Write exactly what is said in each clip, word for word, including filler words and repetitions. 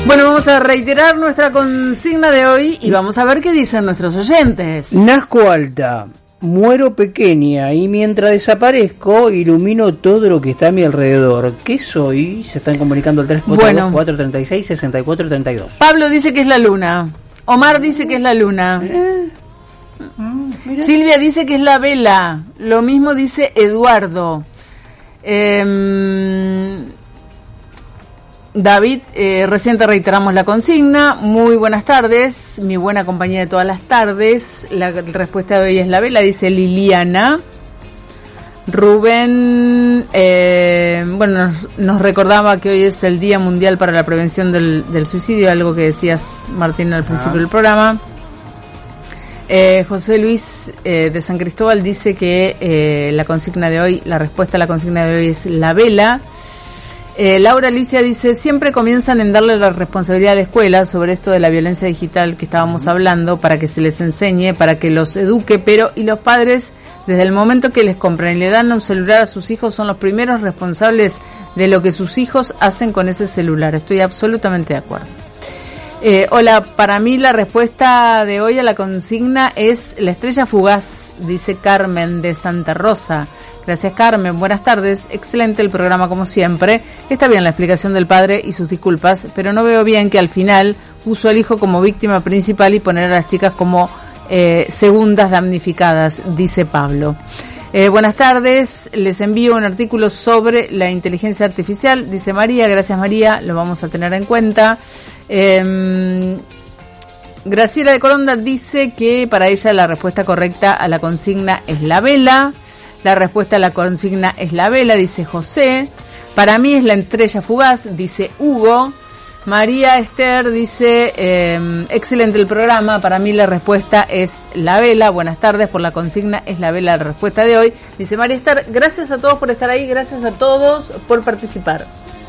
Bueno, vamos a reiterar nuestra consigna de hoy y vamos a ver qué dicen nuestros oyentes. Nazco alta, muero pequeña y mientras desaparezco ilumino todo lo que está a mi alrededor. ¿Qué soy? Se están comunicando al tres cuatro dos, cuatro tres seis, seis cuatro tres dos. Pablo dice que es la luna. Omar dice que es la luna. Eh. Ah, Silvia dice que es la vela. Lo mismo dice Eduardo. Eh, David, eh, recién te reiteramos la consigna. Muy buenas tardes, mi buena compañía de todas las tardes. La respuesta de hoy es la vela, dice Liliana. Rubén, eh, bueno, nos, nos recordaba que hoy es el Día Mundial para la Prevención del, del Suicidio, algo que decías, Martín, al principio ah. del programa. Eh, José Luis eh, de San Cristóbal dice que eh, la consigna de hoy, la respuesta a la consigna de hoy es la vela. Eh, Laura Alicia dice, siempre comienzan en darle la responsabilidad a la escuela sobre esto de la violencia digital que estábamos hablando, para que se les enseñe, para que los eduque, pero y los padres, desde el momento que les compran y le dan un celular a sus hijos, son los primeros responsables de lo que sus hijos hacen con ese celular. Estoy absolutamente de acuerdo. Eh, hola, para mí la respuesta de hoy a la consigna es la estrella fugaz, dice Carmen de Santa Rosa. Gracias, Carmen, buenas tardes, excelente el programa como siempre. Está bien la explicación del padre y sus disculpas, pero no veo bien que al final puso al hijo como víctima principal y poner a las chicas como eh, segundas damnificadas, dice Pablo. Eh, buenas tardes, les envío un artículo sobre la inteligencia artificial, dice María. Gracias, María, lo vamos a tener en cuenta. Eh, Graciela de Coronda dice que para ella la respuesta correcta a la consigna es la vela. La respuesta a la consigna es la vela, dice José. Para mí es la estrella fugaz, dice Hugo. María Esther dice, eh, excelente el programa, para mí la respuesta es la vela. Buenas tardes, por la consigna es la vela la respuesta de hoy. Dice María Esther, gracias a todos por estar ahí, gracias a todos por participar.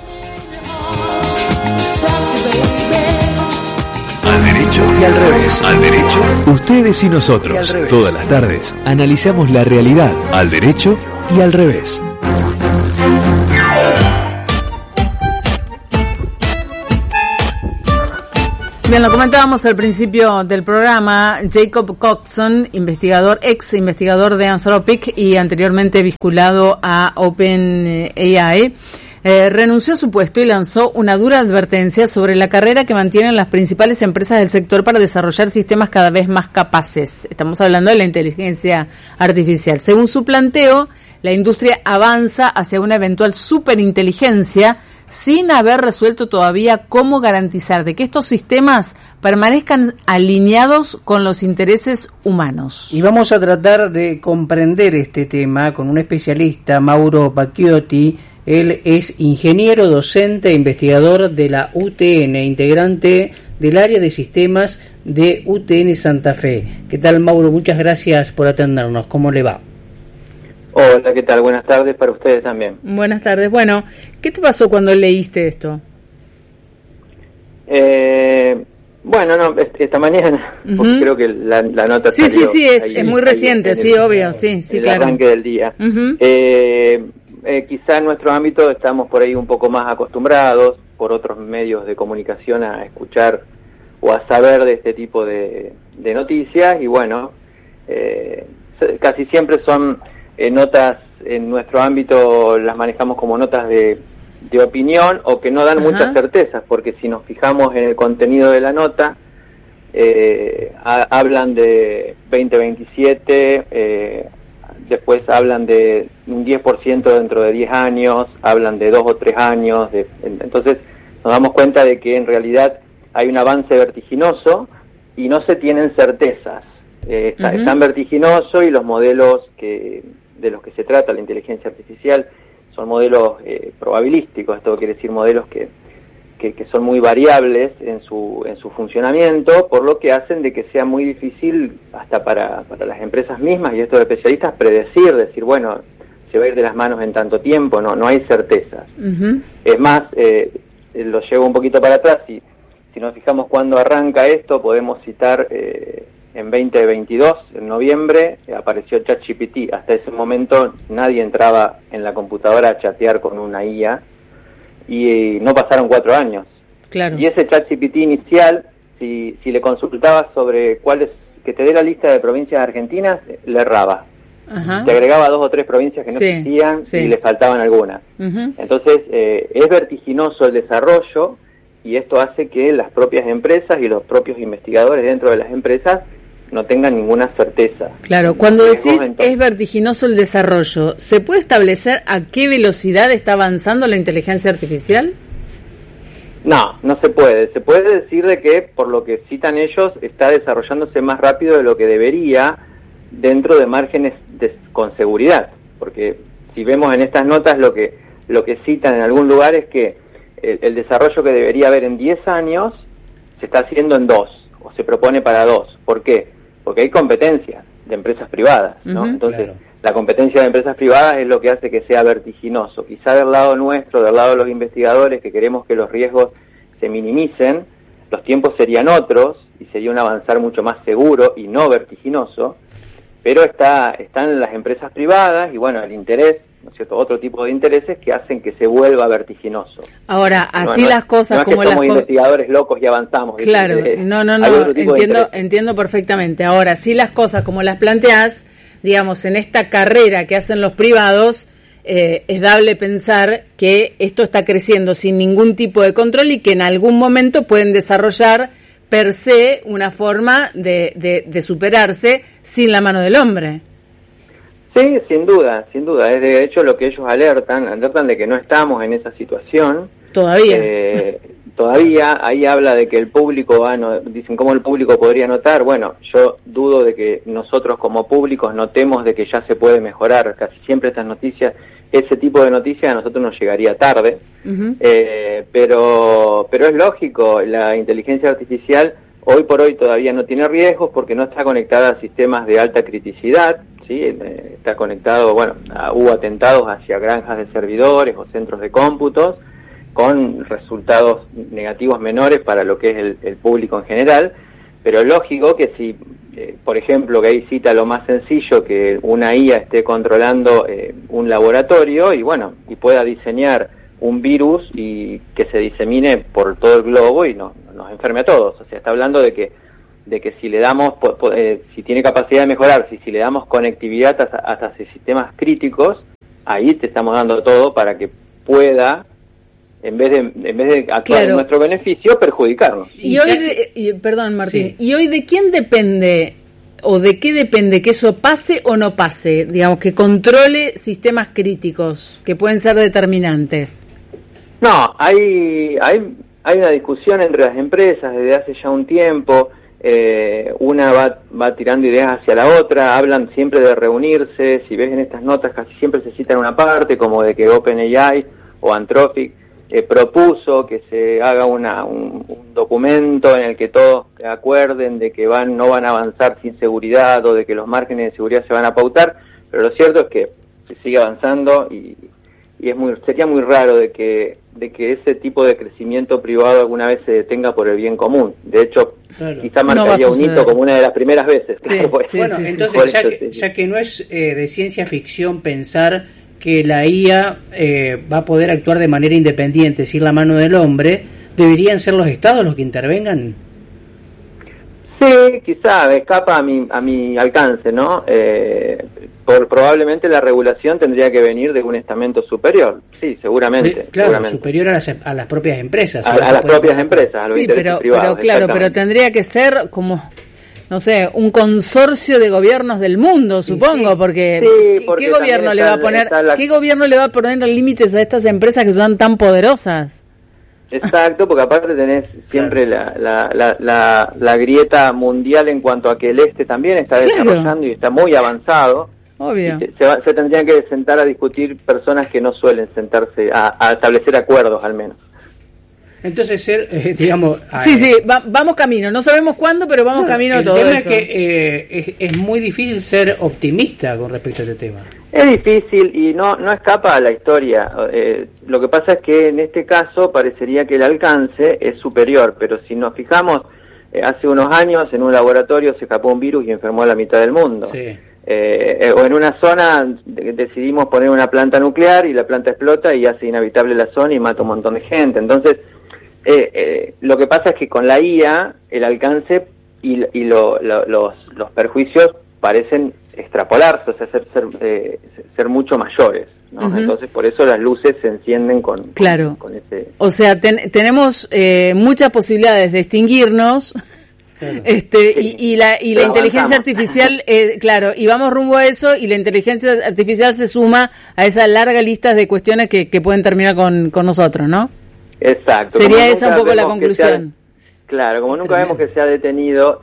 Al derecho y al revés. Al derecho, ustedes y nosotros. Y todas las tardes analizamos la realidad al derecho y al revés. Bien, lo comentábamos al principio del programa. Jacob Coxon, investigador, ex investigador de Anthropic y anteriormente vinculado a OpenAI, Eh, renunció a su puesto y lanzó una dura advertencia sobre la carrera que mantienen las principales empresas del sector para desarrollar sistemas cada vez más capaces. Estamos hablando de la inteligencia artificial. Según su planteo, la industria avanza hacia una eventual superinteligencia sin haber resuelto todavía cómo garantizar de que estos sistemas permanezcan alineados con los intereses humanos. Y vamos a tratar de comprender este tema con un especialista, Mauro Pacchiotti. Él es ingeniero, docente e investigador de la U T N, integrante del área de sistemas de U T N Santa Fe. ¿Qué tal, Mauro? Muchas gracias por atendernos. ¿Cómo le va? Hola, ¿qué tal? Buenas tardes para ustedes también. Buenas tardes. Bueno, ¿qué te pasó cuando leíste esto? Eh, bueno, no, esta mañana, uh-huh. porque creo que la, la nota sí, salió... Sí, sí, es, ahí, es muy reciente, sí, el, obvio, sí, sí, el claro. arranque del día. Uh-huh. Eh... Eh, quizá en nuestro ámbito estamos por ahí un poco más acostumbrados por otros medios de comunicación a escuchar o a saber de este tipo de, de noticias y bueno, eh, casi siempre son eh, notas en nuestro ámbito, las manejamos como notas de, de opinión o que no dan Ajá. muchas certezas, porque si nos fijamos en el contenido de la nota, eh, a, hablan de veinte veintisiete, eh, después hablan de un diez por ciento dentro de diez años, hablan de dos o tres años, de, entonces nos damos cuenta de que en realidad hay un avance vertiginoso y no se tienen certezas. Eh, uh-huh. Es tan vertiginoso y los modelos que de los que se trata la inteligencia artificial son modelos eh, probabilísticos, esto quiere decir modelos que Que, que son muy variables en su en su funcionamiento, por lo que hacen de que sea muy difícil hasta para, para las empresas mismas y estos especialistas predecir, decir, bueno, se va a ir de las manos en tanto tiempo, no no hay certezas. Uh-huh. Es más, eh, lo llevo un poquito para atrás, y si nos fijamos cuándo arranca esto, podemos citar eh, en veinte veintidós, en noviembre, eh, apareció ChatGPT. Hasta ese momento nadie entraba en la computadora a chatear con una I A, y no pasaron cuatro años Claro. Y ese ChatGPT inicial, si, si le consultabas sobre cuáles, que te dé la lista de provincias argentinas, le erraba. Ajá. Te agregaba dos o tres provincias que no Sí, existían sí. y le faltaban algunas. Uh-huh. Entonces, eh, es vertiginoso el desarrollo y esto hace que las propias empresas y los propios investigadores dentro de las empresas no tengan ninguna certeza. Claro, cuando Riesgos, decís entonces, es vertiginoso el desarrollo, ¿se puede establecer a qué velocidad está avanzando la inteligencia artificial? No, no se puede. Se puede decir de que, por lo que citan ellos, está desarrollándose más rápido de lo que debería dentro de márgenes de, con seguridad. Porque si vemos en estas notas lo que lo que citan en algún lugar es que el, el desarrollo que debería haber en diez años se está haciendo en dos, o se propone para dos. ¿Por qué? Porque hay competencia de empresas privadas, ¿no? Uh-huh. Entonces, Claro. la competencia de empresas privadas es lo que hace que sea vertiginoso. Quizá del lado nuestro, del lado de los investigadores, que queremos que los riesgos se minimicen, los tiempos serían otros y sería un avanzar mucho más seguro y no vertiginoso, pero está están las empresas privadas y bueno, el interés, ¿no es cierto?, otro tipo de intereses que hacen que se vuelva vertiginoso. Ahora, así No, no, las cosas no es como que las somos co- investigadores locos y avanzamos. Claro, Eh, no, no, hay no, otro tipo de entiendo, intereses. entiendo perfectamente. Ahora, sí las cosas como las planteás, digamos, en esta carrera que hacen los privados, eh, es dable pensar que esto está creciendo sin ningún tipo de control y que en algún momento pueden desarrollar per se una forma de, de, de superarse sin la mano del hombre. Sí, sin duda, sin duda. Es de hecho lo que ellos alertan, alertan de que no estamos en esa situación. Todavía. Eh, todavía, ahí habla de que el público va, no, dicen cómo el público podría notar. Bueno, yo dudo de que nosotros como públicos notemos de que ya se puede mejorar. Casi siempre estas noticias, ese tipo de noticias a nosotros nos llegaría tarde. Uh-huh. Eh, pero, pero es lógico, la inteligencia artificial hoy por hoy todavía no tiene riesgos porque no está conectada a sistemas de alta criticidad, ¿sí? Eh, está conectado, bueno, a, hubo atentados hacia granjas de servidores o centros de cómputos con resultados negativos menores para lo que es el, el público en general, pero es lógico que si, eh, por ejemplo, que ahí cita lo más sencillo, que una I A esté controlando eh, un laboratorio y bueno, y pueda diseñar un virus y que se disemine por todo el globo y no, nos enferme a todos. O sea, está hablando de que de que si le damos, eh, si tiene capacidad de mejorar, si, si le damos conectividad hasta, hasta sistemas críticos, ahí te estamos dando todo para que pueda, en vez de en vez de actuar Claro. en nuestro beneficio, perjudicarnos. Y, Y hoy, ya de- y- perdón Martín, Sí. ¿y hoy de quién depende o de qué depende que eso pase o no pase? Digamos, que controle sistemas críticos que pueden ser determinantes. No, hay, hay, hay una discusión entre las empresas desde hace ya un tiempo, eh, una va, va tirando ideas hacia la otra, hablan siempre de reunirse, si ves en estas notas casi siempre se citan una parte, como de que OpenAI o Anthropic eh, propuso que se haga una, un, un documento en el que todos acuerden de que van no van a avanzar sin seguridad o de que los márgenes de seguridad se van a pautar, pero lo cierto es que se sigue avanzando y y es muy sería muy raro de que de que ese tipo de crecimiento privado alguna vez se detenga por el bien común. De hecho, Claro. quizá No va a marcaría un suceder. hito como una de las primeras veces. Sí, Claro, pues. sí, Bueno, sí, sí. entonces, Por ya eso que, te- ya que no es eh, de ciencia ficción pensar que la I A eh, va a poder actuar de manera independiente sin la mano del hombre, ¿deberían ser los estados los que intervengan? Sí, quizá escapa a mi a mi alcance, ¿no? Eh, por, probablemente la regulación tendría que venir de un estamento superior. Sí, seguramente. De- claro, seguramente. superior a las, a las propias empresas. A, Ahora a se las puede- propias empresas, a los Sí, intereses pero, privados. pero claro, pero exactamente. tendría que ser como, no sé, un consorcio de gobiernos del mundo, supongo, sí. porque, Sí, ¿qué- porque ¿qué gobierno también le va a está- poner, está la- qué gobierno le va a poner límites a estas empresas que son tan poderosas? Exacto, porque aparte tenés siempre la, la, la, la, la grieta mundial en cuanto a que el este también está Claro. desarrollando y está muy avanzado. Obvio. Y se, se, va- se tendrían que sentar a discutir personas que no suelen sentarse a, a establecer acuerdos al menos. Entonces, ser, eh, digamos... Sí, eh, sí, va- vamos camino. No sabemos cuándo, pero vamos claro, camino a el todo tema eso. es que eh, es, es muy difícil ser optimista con respecto a este tema. Es difícil y no, no escapa a la historia. Eh, lo que pasa es que en este caso parecería que el alcance es superior, pero si nos fijamos, eh, hace unos años en un laboratorio se escapó un virus y enfermó a la mitad del mundo. Sí. Eh, eh, o en una zona de- decidimos poner una planta nuclear y la planta explota y hace inhabitable la zona y mata un montón de gente. Entonces, eh, eh, lo que pasa es que con la I A el alcance y, y lo, lo, los, los perjuicios parecen extrapolarse, o sea, ser, ser, eh, ser mucho mayores, ¿no? Uh-huh. Entonces, por eso las luces se encienden con, claro. con, con ese... O sea, ten, tenemos eh, muchas posibilidades de extinguirnos, claro. este sí. y, y la, y la inteligencia artificial, eh, claro, y vamos rumbo a eso, y la inteligencia artificial se suma a esa larga lista de cuestiones que, que pueden terminar con, con nosotros, ¿no? Exacto. Sería esa un poco la conclusión. Claro, como nunca vemos que se ha detenido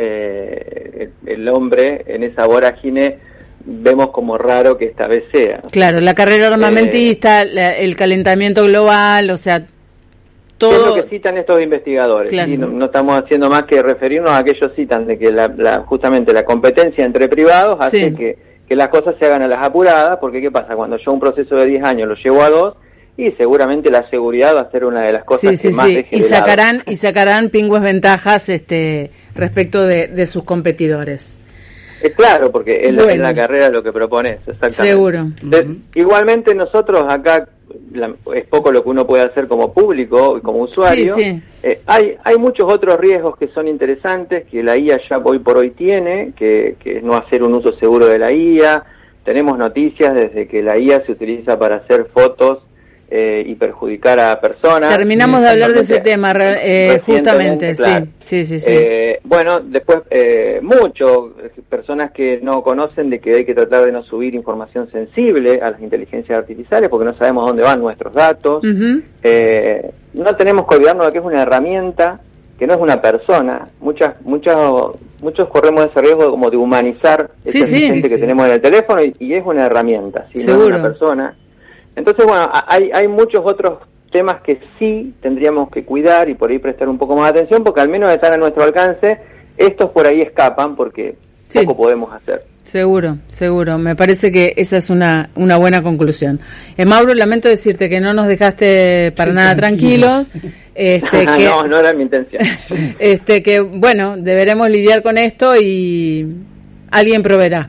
eh, el, el hombre en esa vorágine, vemos como raro que esta vez sea. Claro, la carrera armamentista, eh, la, el calentamiento global, o sea, todo... Es lo que citan estos investigadores, claro. Y no, no estamos haciendo más que referirnos a que ellos citan de que la, la, justamente la competencia entre privados hace sí. que, que las cosas se hagan a las apuradas, porque ¿qué pasa? Cuando yo un proceso de diez años lo llevo a dos, y seguramente la seguridad va a ser una de las cosas sí, sí, que más sí. deje y de sacarán lado. y sacarán pingües ventajas este respecto de, de sus competidores. Es claro, porque es, bueno. la, es la carrera lo que propones, exactamente. Seguro. Entonces, uh-huh. Igualmente nosotros acá, la, es poco lo que uno puede hacer como público y como usuario. Sí, sí. Eh, hay hay muchos otros riesgos que son interesantes, que la I A ya hoy por hoy tiene, que, que es no hacer un uso seguro de la I A. Tenemos noticias desde que la I A se utiliza para hacer fotos Eh, y perjudicar a personas. Terminamos de hablar de ese tema, eh, justamente, claro. sí, sí, sí. sí. Eh, bueno, después, eh, mucho, personas que no conocen de que hay que tratar de no subir información sensible a las inteligencias artificiales porque no sabemos dónde van nuestros datos. Uh-huh. Eh, no tenemos que olvidarnos de que es una herramienta, que no es una persona. Muchas, muchas, muchos corremos ese riesgo como de humanizar sí, ese asistente sí, que sí. tenemos en el teléfono y, y es una herramienta, si Seguro. no es una persona. Entonces, bueno, hay, hay muchos otros temas que sí tendríamos que cuidar y por ahí prestar un poco más de atención, porque al menos están a nuestro alcance, estos por ahí escapan porque sí. poco podemos hacer. Seguro, seguro. Me parece que esa es una una buena conclusión. Eh, Mauro, lamento decirte que no nos dejaste para sí, nada tranquilos. Este, que, no, no era mi intención. Este, que, bueno, deberemos lidiar con esto y alguien proveerá.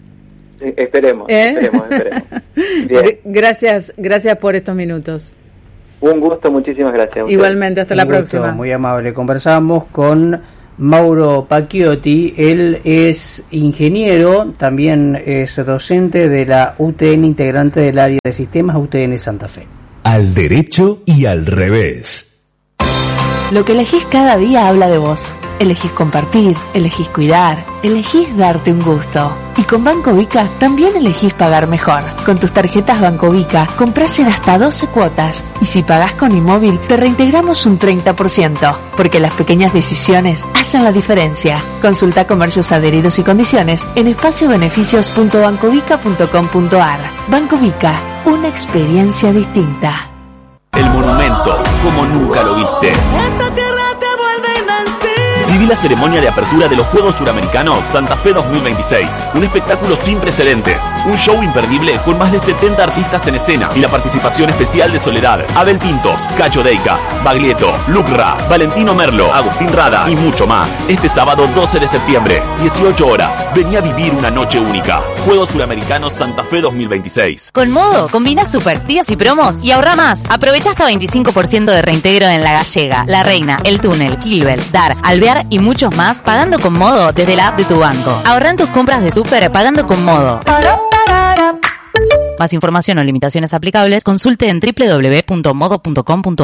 Sí, esperemos, ¿Eh? esperemos, esperemos. Bien. Gracias, gracias por estos minutos. Un gusto, muchísimas gracias. Igualmente, hasta Un la gusto, próxima. Muy amable. Conversamos con Mauro Pacchiotti. Él es ingeniero, también es docente de la U T N, integrante del área de sistemas U T N Santa Fe. Al derecho y al revés. Lo que elegís cada día habla de vos. Elegís compartir, elegís cuidar, elegís darte un gusto. Y con Banco Vica también elegís pagar mejor. Con tus tarjetas Banco Vica comprás en hasta doce cuotas. Y si pagás con Imóvil, te reintegramos un treinta por ciento. Porque las pequeñas decisiones hacen la diferencia. Consulta comercios adheridos y condiciones en espacio beneficios punto bancovica punto com punto ar. Banco Vica, una experiencia distinta. El monumento, como nunca lo viste. Esta tierra te vuelve invencible. Viví la ceremonia de apertura de los Juegos Suramericanos Santa Fe dos mil veintiséis. Un espectáculo sin precedentes. Un show imperdible con más de setenta artistas en escena y la participación especial de Soledad, Abel Pintos, Cacho Deicas, Baglietto, Lucra, Valentino Merlo, Agustín Rada y mucho más. Este sábado doce de septiembre, dieciocho horas. Vení a vivir una noche única. Juegos Suramericanos Santa Fe dos mil veintiséis. Con Modo, combina super días y promos y ahorra más. Aprovecha hasta veinticinco por ciento de reintegro en La Gallega, La Reina, El Túnel, Kilbel, Dar, Alvear y muchos más pagando con Modo desde la app de tu banco. Ahorra en tus compras de súper pagando con Modo. Más información o limitaciones aplicables, consulte en doble u doble u doble u punto modo punto com punto ar.